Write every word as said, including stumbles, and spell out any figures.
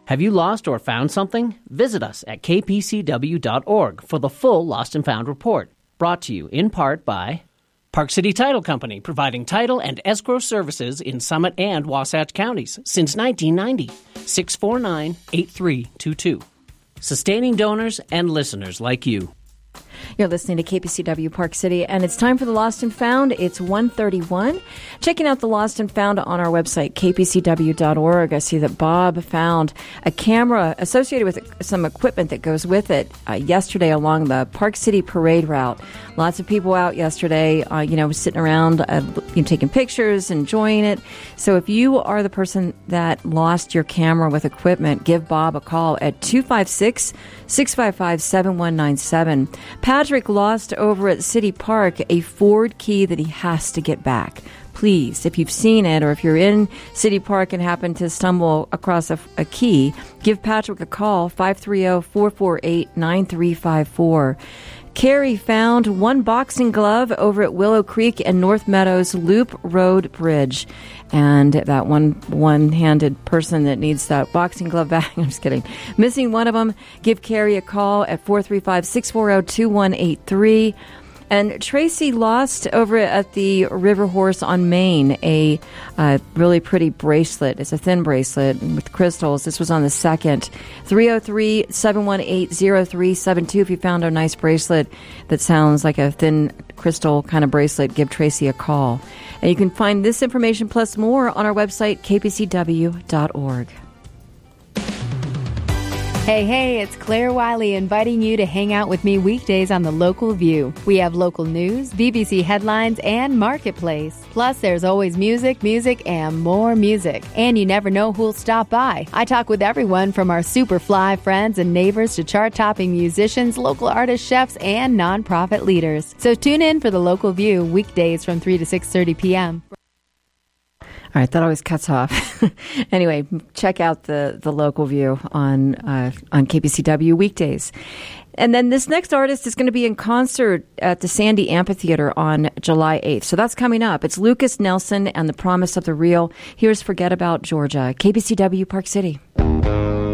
Have you lost or found something? Visit us at k p c w dot org for the full Lost and Found report. Brought to you in part by Park City Title Company, providing title and escrow services in Summit and Wasatch counties since nineteen ninety. six four nine, eight three two two. Sustaining donors and listeners like you. You're listening to K P C W Park City, and it's time for the Lost and Found. It's one thirty-one. Checking out the Lost and Found on our website, k p c w dot org. I see that Bob found a camera associated with some equipment that goes with it uh, yesterday along the Park City Parade route. Lots of people out yesterday, uh, you know, sitting around, uh, you know, taking pictures, enjoying it. So if you are the person that lost your camera with equipment, give Bob a call at two five six, six five five, seven one nine seven. Patrick lost over at City Park a Ford key that he has to get back. Please, if you've seen it or if you're in City Park and happen to stumble across a, a key, give Patrick a call, five three zero, four four eight, nine three five four. Carrie found one boxing glove over at Willow Creek and North Meadows Loop Road Bridge. And that one one-handed person that needs that boxing glove back, I'm just kidding, missing one of them, give Carrie a call at four three five, six four zero, two one eight three. And Tracy lost over at the River Horse on Main a uh, really pretty bracelet. It's a thin bracelet with crystals. This was on the second. three oh three, seven one eight, oh three seven two. If you found a nice bracelet that sounds like a thin crystal kind of bracelet, give Tracy a call. And you can find this information plus more on our website, k p c w dot org. Hey, hey, it's Claire Wiley inviting you to hang out with me weekdays on The Local View. We have local news, B B C headlines, and Marketplace. Plus, there's always music, music, and more music. And you never know who'll stop by. I talk with everyone from our super fly friends and neighbors to chart-topping musicians, local artists, chefs, and nonprofit leaders. So tune in for The Local View weekdays from three to six thirty p.m. All right, that always cuts off. Anyway, check out the, the Local View on uh, on K P C W weekdays. And then this next artist is going to be in concert at the Sandy Amphitheater on July eighth. So that's coming up. It's Lucas Nelson and the Promise of the Real. Here's Forget About Georgia, K P C W Park City.